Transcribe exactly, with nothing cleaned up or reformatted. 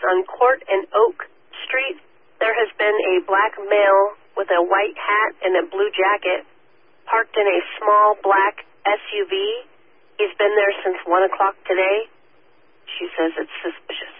on Court and Oak Street. There has been a black male with a white hat and a blue jacket parked in a small black S U V. He's been there since one o'clock today. She says it's suspicious.